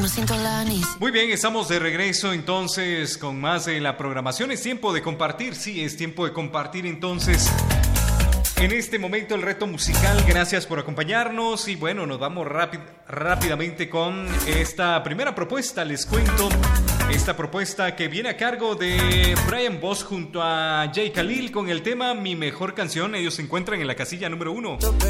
no siento la anís. Muy bien, estamos de regreso entonces con más de la programación. Es tiempo de compartir, sí, es tiempo de compartir entonces. En este momento el reto musical, gracias por acompañarnos y bueno, nos vamos rápidamente con esta primera propuesta, les cuento. Esta propuesta que viene a cargo de Brian Boss junto a Jay Khalil con el tema Mi Mejor Canción. Ellos se encuentran en la casilla número 1.